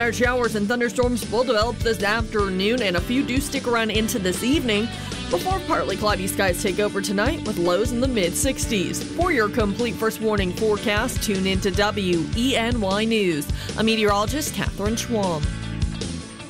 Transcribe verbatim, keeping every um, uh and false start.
Showers and thunderstorms will develop this afternoon, and a few do stick around into this evening before partly cloudy skies take over tonight with lows in the mid sixties. For your complete first warning forecast, tune into W E N Y News. I'm meteorologist Catherine Schwam.